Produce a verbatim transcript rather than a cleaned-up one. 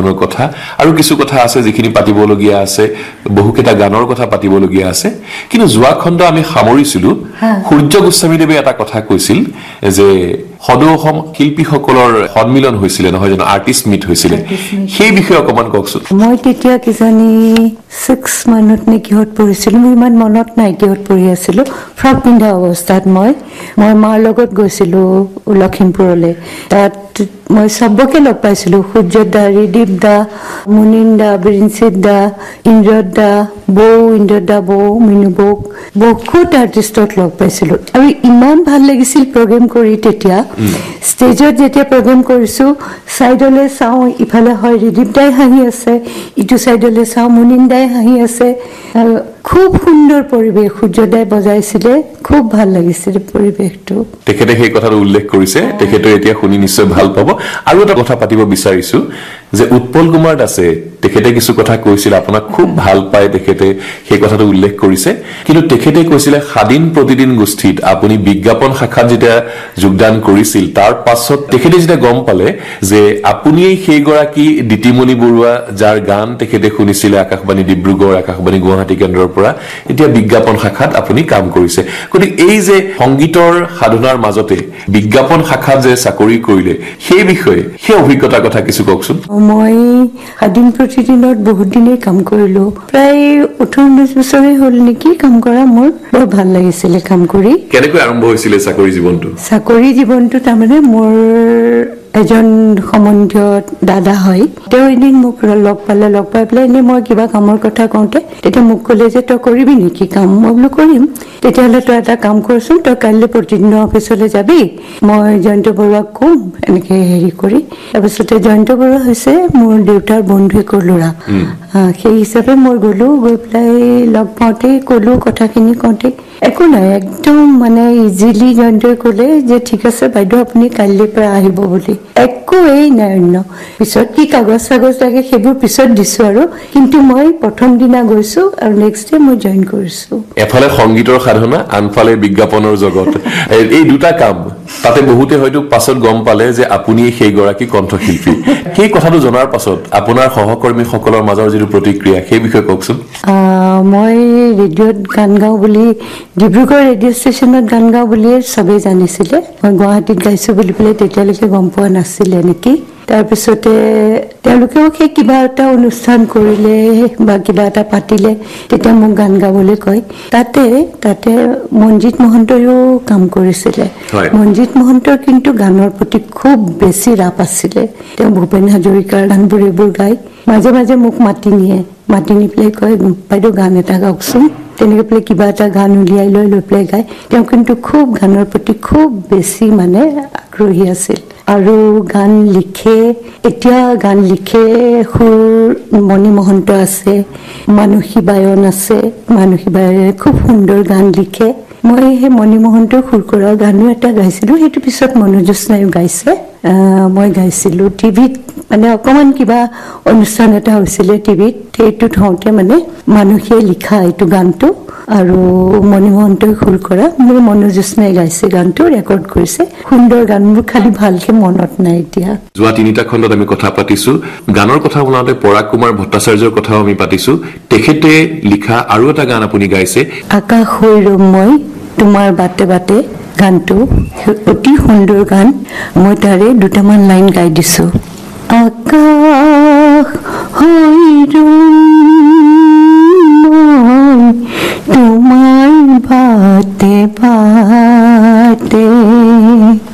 ধৰণৰ কথা আৰু কিছু কথা আছে যিখিনি পাতিবলগীয়া আছে বহুকেইটা গানৰ কথা পাতিবলগীয়া আছে কিন্তু যোৱা খণ্ড আমি সামৰিছিলো সূৰ্য গোস্বামীদেৱে এটা কথা কৈছিল যে সদৌ অসম শিল্পীসকলৰ সন্মিলন হৈছিল নহয় জানো আৰ্টিষ্ট মিট হৈছিল সেই বিষয়ে অকমান কওকচোন মই তেতিয়া কিজানি ছিক্স মানত নে কিহত পঢ়িছিলো মই ইমান মনত নাই কিহত পঢ়ি আছিলো ফ্ৰক পিন্ধা অৱস্থাত মই মই মাৰ লগত গৈছিলো লখিমপুৰলৈ তাত মই সবকে লগ পাইছিলো সূৰ্যদা ৰিদীপ দা মুনিন দা বিৰিঞ্চিত দা ইন্দ্ৰদ দা বৌ ইন্দ্ৰদ দা বৌ মিনু বৌ বহুত আৰ্টিষ্টক লগ পাইছিলো আৰু ইমান ভাল লাগিছিল প্ৰগ্ৰেম কৰি তেতিয়া ষ্টেজত যেতিয়া প্ৰগ্ৰেম কৰিছো সাইডলে চাও ইফালে হয় ৰিদীপ দাই হাঁহি আছে ইটো সাইডলে চাও মুনিন দাই হাঁহি আছে খুব সুন্দৰ পৰিবেশ সূৰ্যদাই বজাইছিলে খুব ভাল লাগিছিল পৰিবেশটো তেখেতে সেই কথাটো উল্লেখ কৰিছে তেখেতে এতিয়া শুনি নিশ্চয় ভাল পাব আৰু এটা কথা পাতিব বিচাৰিছো যে উৎপল কুমাৰ দাসে তেখেতে কিছু কথা কৈছিল আপোনাক খুব ভাল পায় তেখেতে সেই কথাটো উল্লেখ কৰিছে কিন্তু তেখেতে কৈছিল স্বাধীন প্ৰতিদিন গোষ্ঠীত আপুনি বিজ্ঞাপন শাখাত যেতিয়া যোগদান কৰিছিল তাৰ পাছত তেখেতে যেতিয়া গম পালে যে আপুনি সেই গৰাকী দিতিমণি বৰুৱা যাৰ গান তেখেতে শুনিছিল আকাশবাণী ডিব্ৰুগড় আকাশবাণী গুৱাহাটী কেন্দ্ৰৰ পৰা এতিয়া বিজ্ঞাপন শাখাত আপুনি কাম কৰিছে গতিকে এই যে সংগীতৰ সাধনাৰ মাজতে বিজ্ঞাপন শাখাত যে চাকৰি কৰিলে সেই বিষয়ে সেই অভিজ্ঞতাৰ কথা কিছু কওকচোন মই স্বাধীন প্ৰতিদিনত বহুত দিনেই কাম কৰিলো প্ৰায় ওঠৰ ঊনৈশ বছৰে হ'ল নেকি কাম কৰা মোৰ বৰ ভাল লাগিছিলে কাম কৰি কেনেকৈ আৰম্ভ হৈছিলে চাকৰি জীৱনটো চাকৰি জীৱনটো তাৰমানে মোৰ এজন সম্বন্ধীয় দাদা হয় তেওঁ এদিন মোক লগ পালে লগ পাই পেলাই এনে মই কিবা কামৰ কথা কওঁতে তেতিয়া মোক ক'লে যে তই কৰিবি নেকি কাম মই বোলো কৰিম তেতিয়াহ'লে তই এটা কাম কৰচোন তই কাইলৈ প্ৰতিদিনৰ অফিচলৈ যাবি মই জয়ন্ত বৰুৱাক কম এনেকে হেৰি কৰি তাৰপিছতে জয়ন্ত বৰুৱা হৈছে মোৰ দেউতাৰ বন্ধুৱেকৰ ল'ৰা সেই হিচাপে মই গ'লো গৈ পেলাই লগ পাওঁতে ক'লো কথাখিনি কওঁতে একো নাই একদম মানে ইজিলি জয়ন্তই ক'লে যে ঠিক আছে বাইদেউ আপুনি কাইলৈৰ পৰা আহিব বুলি একোৱেই নাই অন্য পিছত কি কাগজ চাগজ লাগে সেইবোৰ পিছত দিছো আৰু কিন্তু মই প্ৰথম দিনা গৈছো আৰু নেক্সট ডে মই জইন কৰিছো এফালে সংগীতৰ সাধনা আনফালে বিজ্ঞাপনৰ জগত এই দুটা কাম তাতে বহুতে হয়তো পাছত গম পালে যে আপুনি সেই গৰাকী কণ্ঠশিল্পী সেই কথাটো জনাৰ পাছত আপোনাৰ সহকৰ্মীসকলৰ মাজৰ যিটো প্ৰতিক্ৰিয়া সেই বিষয়ে কওকচোন মই ৰেডিঅ'ত গান গাওঁ বুলি ডিব্ৰুগড় ৰেডিঅ' ষ্টেচনত গান গাওঁ বুলিয়ে চবেই জানিছিলে মই গুৱাহাটীত গাইছো বুলি পেলাই তেতিয়ালৈকে গম পোৱা নাছিলে নেকি তাৰপিছতে তেওঁলোকেও সেই কিবা এটা অনুষ্ঠান কৰিলে বা কিবা এটা পাতিলে তেতিয়া মোক গান গাবলৈ কয় তাতে তাতে মঞ্জিত মহন্তয়ো কাম কৰিছিলে মঞ্জিত মহন্তৰ কিন্তু গানৰ প্ৰতি খুব বেছি ৰাপ আছিলে তেওঁ ভূপেন হাজৰিকাৰ গানবোৰ এইবোৰ গাই মাজে মাজে মোক মাতি নিয়ে মাতি নি পেলাই কয় বাইদেউ গান এটা গাওকচোন তেনেকৈ পেলাই কিবা এটা গান উলিয়াই লৈ লৈ পেলাই গায় তেওঁ কিন্তু খুব গানৰ প্ৰতি খুব বেছি মানে আগ্ৰহী আছিল আৰু গান লিখে এতিয়া গান লিখে সুৰ মণি মহন্ত আছে মানসী বায়ন আছে মানসী বায়নে খুব সুন্দৰ গান লিখে মই সেই মণি মহন্তৰ সুৰ কৰা গানো এটা গাইছিলো সেইটো পিছত মনোজ্যোৎস্নায়ো গাইছে মই গাইছিলো টিভিত মানে অকমান কিবা অনুষ্ঠান এটা হৈছিলে টিভিত সেইটোত হওঁতে মানে মানসীয়ে লিখা এইটো গানটো আৰু মণি মহন্তই সুৰ কৰা মোৰ মনোজ্যোৎস্নাই গাইছে গানটো ৰেকৰ্ড কৰিছে সুন্দৰ গান মোৰ খালি ভালকে মনত নাই এতিয়া যোৱা তিনিটা খণ্ডত আমি কথা পাতিছো গানৰ কথা ওলাওঁতে পৰাগ কুমাৰ ভট্টাচাৰ্যৰ কথাও আমি পাতিছো তেখেতে লিখা আৰু এটা গান আপুনি গাইছে আকাশ হৈ ৰম মই তোমাৰ বাটে বাটে গানটো অতি সুন্দৰ গান মই তাৰে দুটামান লাইন গাই দিছো আকাশ হৈ ৰম তোমাৰ বাটে বাটে